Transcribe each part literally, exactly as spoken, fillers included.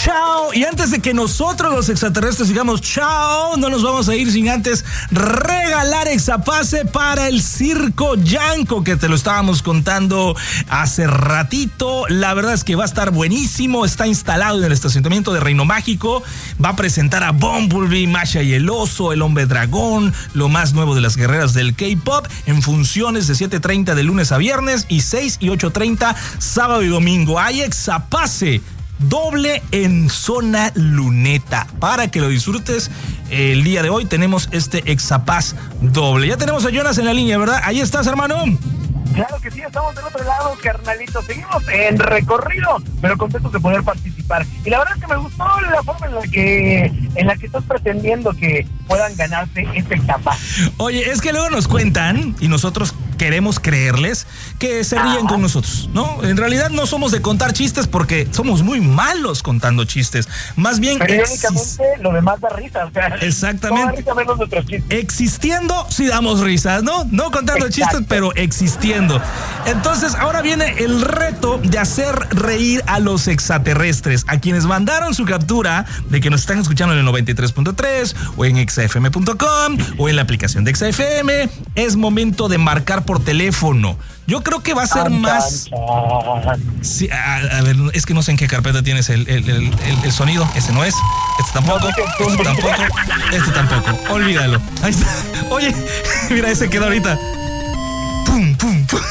chao. Y antes de que nosotros los extraterrestres digamos chao, no nos vamos a ir sin antes regalar Exapase para el Circo Yanko, que te lo estábamos contando hace ratito. La verdad es que va a estar buenísimo. Está instalado en el estacionamiento de Reino Mágico. Va a presentar a Bumblebee, Masha y el Oso, el Hombre Dragón, lo más nuevo de las guerreras del K-Pop, en funciones de siete treinta de lunes a viernes y seis y ocho treinta sábado y domingo. Hay Exapase doble en zona luneta para que lo disfrutes. El día de hoy tenemos este Exapaz doble. Ya tenemos a Jonas en la línea, ¿verdad? Ahí estás, hermano. Claro que sí, estamos del otro lado, carnalito. Seguimos en recorrido, pero contentos de poder participar. Y la verdad es que me gustó la forma en la que en la que estás pretendiendo que puedan ganarse este Exapaz. Oye, es que luego nos cuentan, y nosotros queremos creerles, que se ríen con nosotros, ¿no? En realidad no somos de contar chistes porque somos muy malos contando chistes. Más bien... Pero irónicamente exis- lo demás da risa, o sea... Exactamente. No da risa menos nuestros chistes. Existiendo, sí damos risas, ¿no? No contando Exacto. chistes, pero existiendo. Entonces, ahora viene el reto de hacer reír a los extraterrestres, a quienes mandaron su captura de que nos están escuchando en el noventa y tres punto tres o en exa f m punto com o en la aplicación de Exa F M. Es momento de marcar por teléfono. Yo creo que va a ser Chan, más... chan, chan. Sí, a, a ver, es que no sé en qué carpeta tienes el, el, el, el, el sonido. Ese no es. Este tampoco. Este tampoco. Este tampoco. Olvídalo. Ahí está. Oye, mira, ese quedó ahorita. Pum, pum, pum.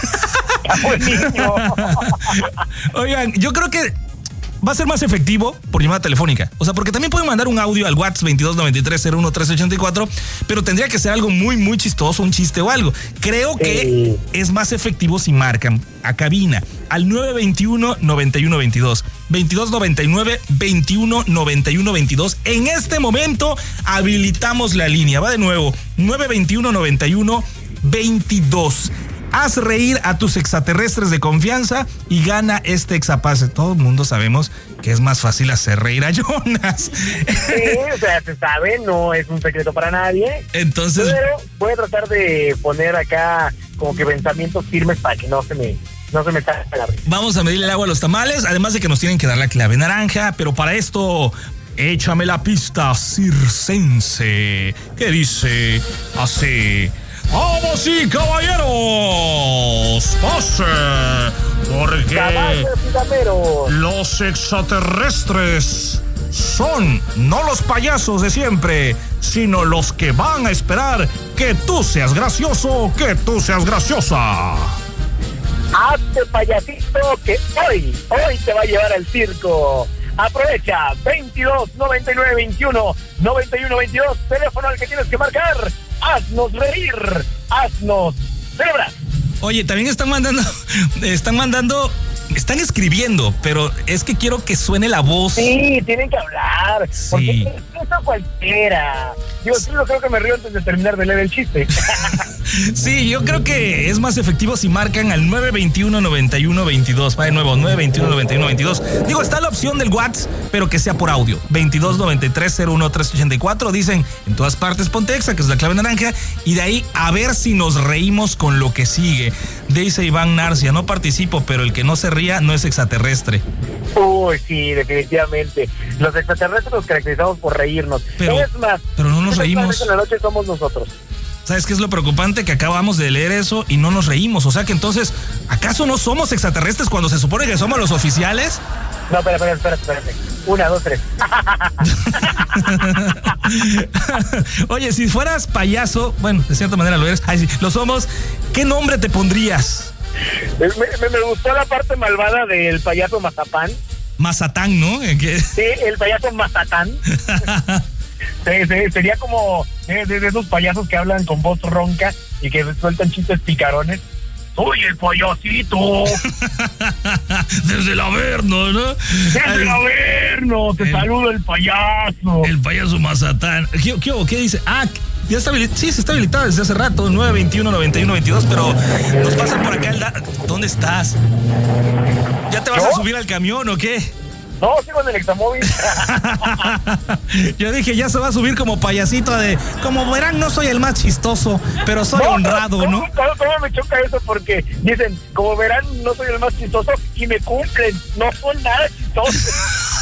Oigan, yo creo que va a ser más efectivo por llamada telefónica. O sea, porque también pueden mandar un audio al WhatsApp veintidós noventa y tres cero uno tres ochenta y cuatro, pero tendría que ser algo muy, muy chistoso, un chiste o algo. Creo que sí. Es más efectivo si marcan a cabina al nueve veintiuno noventa y uno veintidós, veintidós noventa y nueve veintiuno noventa y uno veintidós. En este momento habilitamos la línea. Va de nuevo, nueve veintiuno noventa y uno veintidós. Haz reír a tus extraterrestres de confianza y gana este Exapase. Todo el mundo sabemos que es más fácil hacer reír a Jonas. Sí, o sea, se sabe, no es un secreto para nadie. Entonces... Pero voy a tratar de poner acá como que pensamientos firmes para que no se me... No se me salga la brisa. Vamos a medirle el agua a los tamales, además de que nos tienen que dar la clave naranja, pero para esto... Échame la pista circense, que dice así... ¡Vamos y caballeros! ¡Pase! Porque Caballeros, los extraterrestres son no los payasos de siempre, sino los que van a esperar que tú seas gracioso, que tú seas graciosa. Hazte payasito que hoy, hoy te va a llevar al circo. Aprovecha, veintidós noventa y nueve veintiuno noventa y uno veintidós, teléfono al que tienes que marcar. Haznos reír, haznos celebrar. Oye, también están mandando, están mandando, están escribiendo, pero es que quiero que suene la voz. Sí, tienen que hablar, sí. Porque eso cualquiera. Digo, sí, yo creo que me río antes de terminar de leer el chiste. Sí, yo creo que es más efectivo si marcan al nueve veintiuno noventa y uno veintidós. Va de nuevo, nueve veintiuno noventa y uno veintidós. Digo, está la opción del WhatsApp, pero que sea por audio. veintidós noventa y tres cero uno tres ochenta y cuatro. Dicen, en todas partes ponte Exa, que es la clave naranja. Y de ahí a ver si nos reímos con lo que sigue. Dice Iván Narcia, no participo, pero el que no se ría no es extraterrestre. Uy, sí, definitivamente. Los extraterrestres nos caracterizamos por reírnos. Pero, es más, pero no nos reímos. En la noche somos nosotros. ¿Sabes qué es lo preocupante? Que acabamos de leer eso y no nos reímos. O sea que entonces, ¿acaso no somos extraterrestres cuando se supone que somos los oficiales? No, espera, espera, espera, espera. Una, dos, tres. Oye, si fueras payaso, bueno, de cierta manera lo eres. Ay, sí, lo somos. ¿Qué nombre te pondrías? Me, me, me gustó la parte malvada del payaso Mazapán. Mazatán, ¿no? ¿Qué? Sí, el payaso Mazatán. Sí, sí, sería como de, de esos payasos que hablan con voz ronca y que sueltan chistes picarones. ¡Soy el payasito! Desde el Averno, ¿no? Desde el Averno, te el, saludo el payaso. El payaso Mazatán. ¿Qué, qué, qué dice? Ah, ya está habilitado. Sí, se está habilitado desde hace rato. nueve veintiuno noventa y uno veintidós, pero nos pasan por acá el da- ¿Dónde estás? ¿Ya te vas ¿Yo? a subir al camión o qué? No, sigo en el Examóvil. Yo dije, ya se va a subir como payasito de... Como verán, no soy el más chistoso, pero soy no, honrado, ¿no? ¿no? ¿Cómo, cómo me choca eso? Porque dicen, como verán, no soy el más chistoso y me cumplen. No son nada chistosos.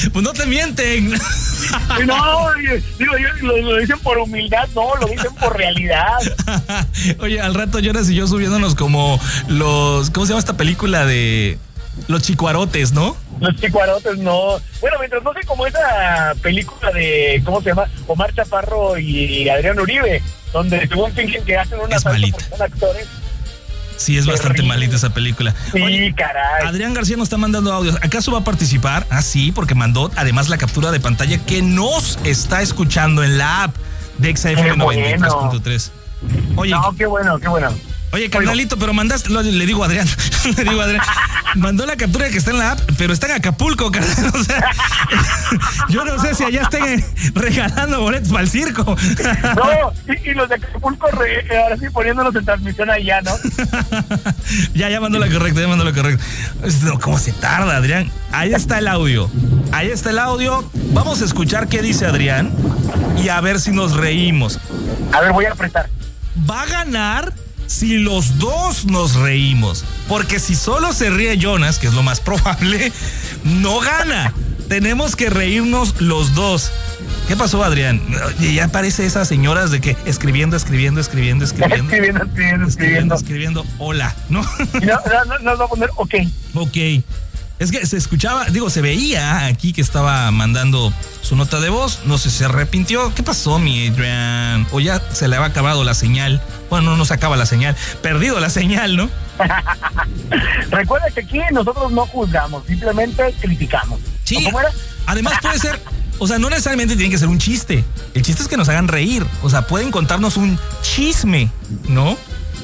Pues no te mienten. No, digo, lo, lo dicen por humildad, no, lo dicen por realidad. Oye, al rato Jonas y yo subiéndonos como los, ¿cómo se llama esta película de los chicuarotes, no? Los chicuarotes, no. Bueno, mientras no sé cómo esa película de, ¿cómo se llama? Omar Chaparro y Adrián Uribe, donde según fingen que hacen una salsa porque son actores. Sí, es bastante malita esa película. Sí, Oye, caray. Adrián García nos está mandando audios. ¿Acaso va a participar? Ah, sí, porque mandó además la captura de pantalla que nos está escuchando en la app de Exa F M noventa y tres punto tres. Oye, no, qué bueno, qué bueno. Oye, carnalito, pero mandaste, lo, le digo a Adrián, le digo a Adrián, mandó la captura de que está en la app, pero está en Acapulco, carnal. O sea, yo no sé si allá estén regalando boletos para el circo. No, y, y los de Acapulco, re, ahora sí poniéndonos en transmisión allá, ¿no? ya, ya mandó la correcta, ya mandó la correcta. No, ¿cómo se tarda, Adrián? Ahí está el audio, ahí está el audio. Vamos a escuchar qué dice Adrián y a ver si nos reímos. A ver, voy a apretar. Va a ganar si los dos nos reímos, porque si solo se ríe Jonas, que es lo más probable, no gana. Tenemos que reírnos los dos. ¿Qué pasó, Adrián? Ya parece esas señoras de que escribiendo, escribiendo, escribiendo, escribiendo. Escribiendo, escribiendo, escribiendo. Escribiendo, hola, ¿no? No, no, no, nos va a poner ok. Ok. Es que se escuchaba, digo, se veía aquí que estaba mandando su nota de voz. No sé si se arrepintió. ¿Qué pasó, mi Adrián? O ya se le había acabado la señal. Bueno, no, no se acaba la señal. Perdido la señal, ¿no? Recuerda que aquí nosotros no juzgamos, simplemente criticamos. Sí. ¿Cómo era? Además puede ser, o sea, no necesariamente tiene que ser un chiste. El chiste es que nos hagan reír. O sea, pueden contarnos un chisme, ¿no?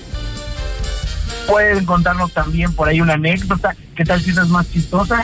Pueden contarnos también por ahí una anécdota. ¿Qué tal si es más chistosa?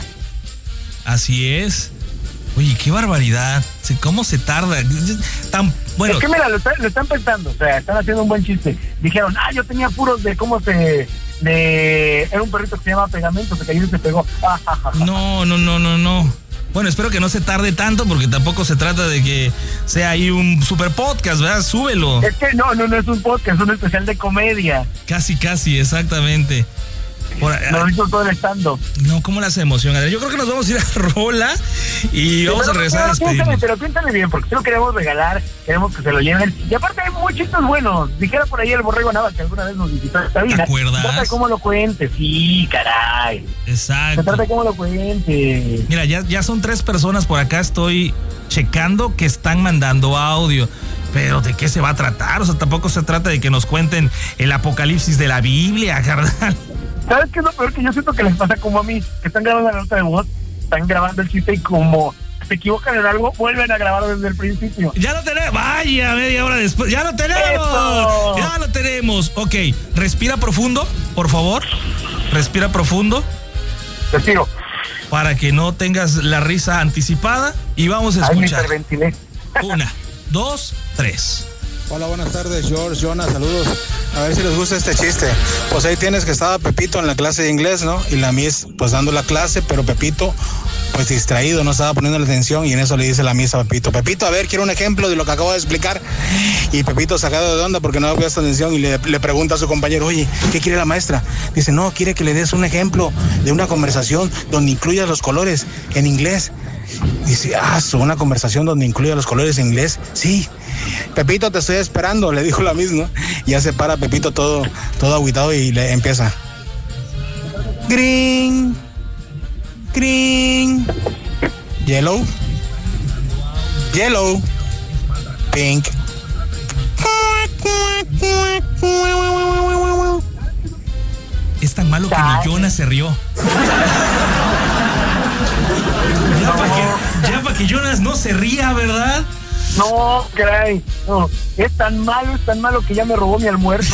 Así es. Oye, qué barbaridad. ¿Cómo se tarda? Tan, bueno. Es que mira, lo, está, lo están pensando. O sea, están haciendo un buen chiste. Dijeron, ah, yo tenía puros de cómo se... de Era un perrito que se llama Pegamento, se cayó y se pegó. No, no, no, no, no. Bueno, espero que no se tarde tanto porque tampoco se trata de que sea ahí un super podcast, ¿verdad? Súbelo. Es que no, no, no es un podcast, es un especial de comedia. Casi, casi, exactamente. Por, no hizo todo el stand-up. No, ¿cómo le hace emoción? Yo creo que nos vamos a ir a rola y vamos sí, a regresar a despedirnos. Pero piéntale bien, porque si lo queremos regalar, queremos que se lo lleven. Y aparte hay muchos chistes buenos. Dijera por ahí el Borrego Nava que alguna vez nos visitó esta vida. ¿Te acuerdas? Trata de cómo lo cuentes, sí, caray. Exacto. Se trata de cómo lo cuentes. Mira, ya, ya son tres personas por acá, estoy checando que están mandando audio. Pero ¿de qué se va a tratar? O sea, tampoco se trata de que nos cuenten el apocalipsis de la Biblia, carnal. ¿Sabes qué es lo peor? Que yo siento que les pasa como a mí, que están grabando la nota de voz, están grabando el chiste y como se equivocan en algo, vuelven a grabar desde el principio. Ya lo tenemos, vaya, media hora después, ya lo tenemos, ¡eso! Ya lo tenemos. Ok, respira profundo, por favor, respira profundo. Respiro. Para que no tengas la risa anticipada y vamos a escuchar. Ay, me hiperventilé. Una, dos, tres. Hola, buenas tardes, George, Jonas, saludos. A ver si les gusta este chiste. Pues ahí tienes que estaba Pepito en la clase de inglés, ¿no? Y la Miss, pues dando la clase, pero Pepito, pues distraído, no estaba poniendo la atención y en eso le dice la Miss a Pepito, Pepito, a ver, quiero un ejemplo de lo que acabo de explicar. Y Pepito sacado de onda porque no había puesto atención y le, le pregunta a su compañero, oye, ¿qué quiere la maestra? Dice, no, quiere que le des un ejemplo de una conversación donde incluyas los colores en inglés. Dice, ah, una conversación donde incluya los colores en inglés. Sí. Pepito, te estoy esperando, le dijo la misma. Ya se para Pepito todo, todo agüitado y le empieza. Green, green, yellow, yellow, pink. Es tan malo que ni Jonas se rió. Ya para que, ya pa que Jonas no se ría, ¿verdad? No, caray, no, es tan malo, es tan malo que ya me robó mi almuerzo.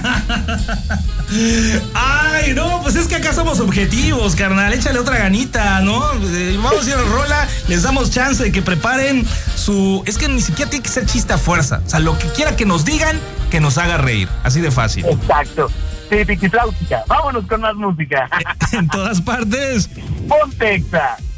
Ay, no, pues es que acá somos objetivos, carnal, échale otra ganita, ¿no? Eh, vamos a ir a rola, les damos chance de que preparen su... Es que ni siquiera tiene que ser chiste a fuerza, o sea, lo que quiera que nos digan, que nos haga reír, así de fácil. Exacto, sí, piquifláutica, vámonos con más música. En todas partes. Ponte Exa.